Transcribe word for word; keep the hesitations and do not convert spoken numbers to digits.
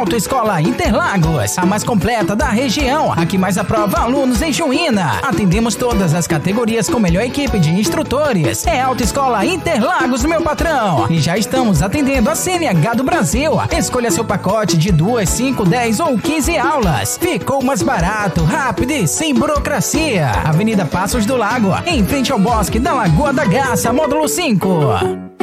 Autoescola Interlagos, a mais completa da região, a que mais aprova alunos em Juína. Atendemos todas as categorias com melhor equipe de instrutores. É Autoescola Interlagos, meu patrão. E já estamos atendendo a C N H do Brasil. Escolha seu pacote de duas, cinco, dez ou quinze aulas. Ficou mais barato, rápido e sem burocracia. Avenida Passos do Lago, em frente ao Bosque da Lagoa da Garça, módulo cinco.